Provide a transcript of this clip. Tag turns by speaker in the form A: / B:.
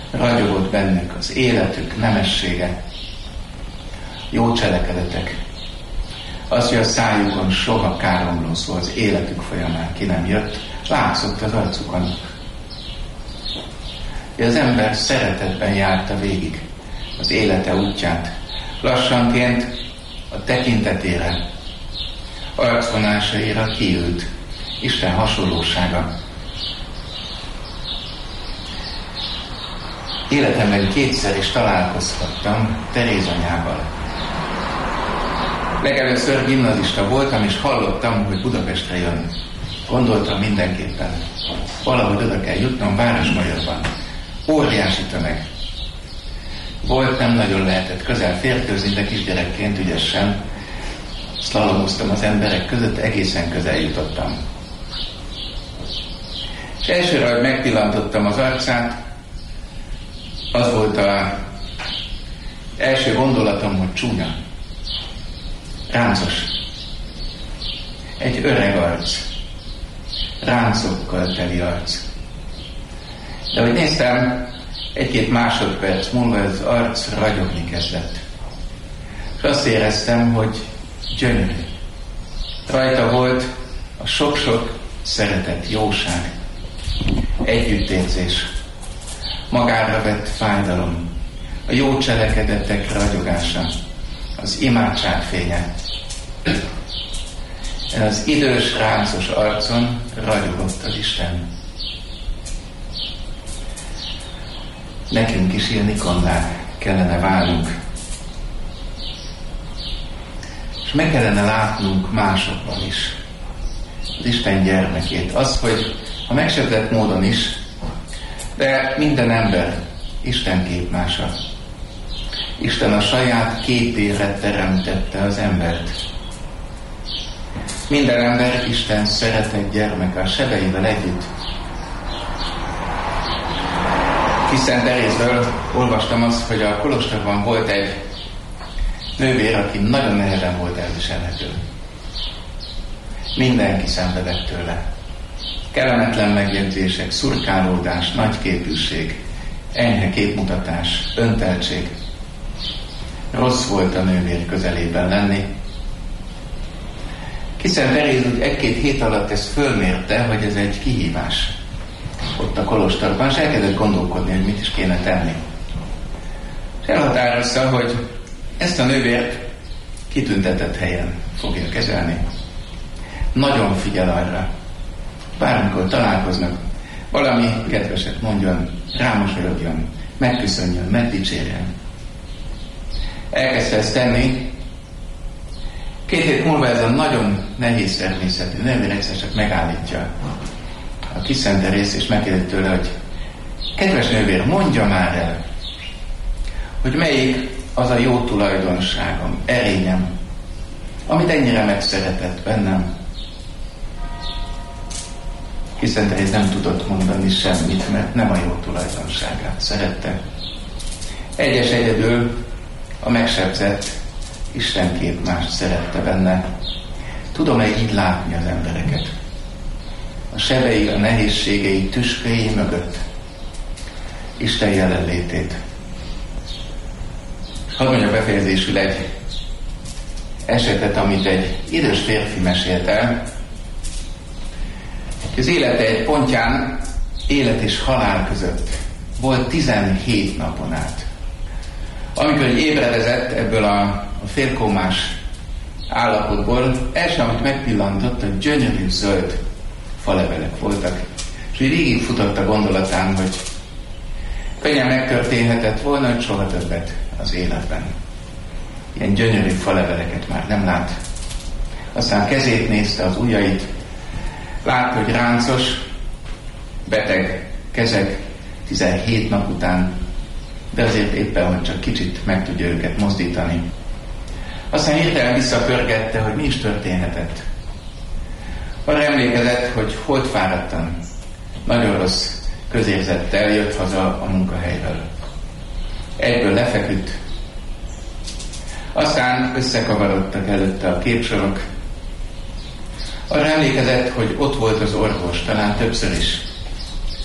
A: ragyogott bennük az életük, nemessége, jó cselekedetek. Az, hogy a szájukon soha káromló szó az életük folyamán ki nem jött, látszott az arcukon. Az ember szeretetben járta végig az élete útját. Lassanként a tekintetére, arcvonásaira kiült Isten hasonlósága. Életemben kétszer is találkozhattam Teréz anyával. Legelőször gimnazista voltam, és hallottam, hogy Budapestre jön. Gondoltam mindenképpen, valahogy oda kell jutnom Városmagyarban. Óriási tömeg. Volt, nem nagyon lehetett közel férkőzni, de kisgyerekként ügyesen szlalomoztam az emberek között, egészen közel jutottam. És elsőre, hogy megpillantottam az arcát, az volt az első gondolatom, hogy csúnya, ráncos. Egy öreg arc, ráncokkal teli arc. De ahogy néztem, egy-két másodperc múlva az arc ragyogni kezdett. És azt éreztem, hogy gyönyörű. Rajta volt a sok-sok szeretet, jóság, együttérzés, magára vett fájdalom, a jó cselekedetek ragyogása, az imádság fénye. Az idős, ráncos arcon ragyogott az Isten. Nekünk is ilyen ikonná kellene válnunk. És meg kellene látnunk másokban is az Isten gyermekét. Az, hogy a megsebzett módon is, de minden ember Isten képmása. Isten a saját képére teremtette az embert. Minden ember Isten szeretett gyermeke, a sebeivel együtt. Szent Terézről olvastam azt, hogy a kolostorban volt egy nővér, aki nagyon nehezen volt elviselhető. Mindenki szenvedett tőle. Kellemetlen megjegyzések, szurkálódás, nagyképűség, enyhe képmutatás, önteltség. Rossz volt a nővér közelében lenni. Szent Teréz úgy egy-két hét alatt ezt fölmérte, hogy ez egy kihívás ott a kolostorban, és elkezdett gondolkodni, hogy mit is kéne tenni. És elhatározta, hogy ezt a nővért kitüntetett helyen fogja kezelni. Nagyon figyel arra, bármikor találkoznak, valami kedveset mondjon, rámosolyodjon, megköszönjön, megdicsérjen. Elkezdte ezt tenni. 2 hét múlva ez a nagyon nehéz természetű nővér egyszer csak megállítja a kis Szent Terézt, és megkérdezi tőle, hogy kedves nővér, mondja már el, hogy melyik az a jó tulajdonságom, erényem, amit ennyire megszeretett bennem. Kis Szent Teréz nem tudott mondani semmit, mert nem a jó tulajdonságát szerette. Egyes egyedül a megsebzett Istenkép más szerette benne. Tudom-e így látni az embereket? A sebei, a nehézségei, tüskéi mögött Isten jelenlétét. Hadd mondja befejezésül egy esetet, amit egy idős férfi mesélt el. Az élete egy pontján, élet és halál között volt 17 napon át. Amikor ébredezett ebből a félkómás állapotból, első, amit megpillantott, a gyönyörű zöld falevelek voltak. És így végig futott a gondolatán, hogy könnyen megtörténhetett volna, hogy soha többet az életben ilyen gyönyörű faleveleket már nem lát. Aztán kezét nézte, az ujjait, látta, hogy ráncos, beteg kezek 17 nap után, de azért éppen, hogy csak kicsit meg tudja őket mozdítani. Aztán hirtelen visszapörgette, hogy mi is történhetett. Arra emlékezett, hogy holdfáradtan, nagyon rossz közérzettel jött haza a munkahelyről. Egyből lefeküdt. Aztán összekavarodtak előtte a képsorok. Arra emlékezett, hogy ott volt az orvos, talán többször is.